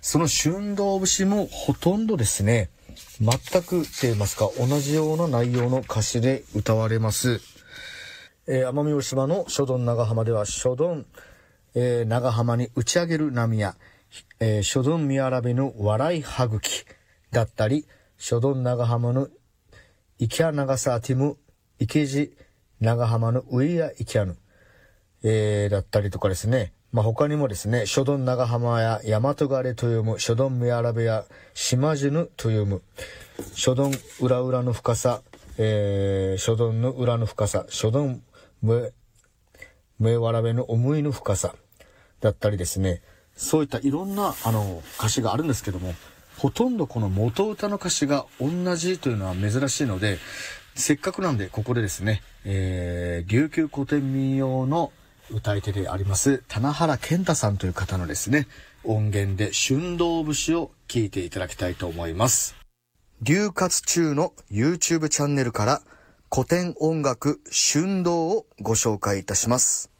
その春堂節もほとんどですね、全くと言いますか、同じような内容の歌詞で歌われます。奄美大島の諸鈍長浜では、諸鈍、長浜に打ち上げる波や、諸鈍見荒べぬ笑いはぐきだったり、諸鈍長浜のイキャ長さティム池地長浜の上やイキャヌ、だったりとかですね、他にもですね、諸鈍長浜や大和ガレと読む、諸鈍見荒べや島地ぬと読む、諸鈍裏裏の深さ、諸鈍の裏の深さ、諸鈍目わらべの思いの深さだったりですね、そういったいろんな歌詞があるんですけども、ほとんどこの元歌の歌詞が同じというのは珍しいので、せっかくなんでここでですね、琉球古典民謡の歌い手であります棚原健太さんという方のですね、音源で春堂節を聴いていただきたいと思います。流活中の YouTube チャンネルから古典音楽春堂をご紹介いたします。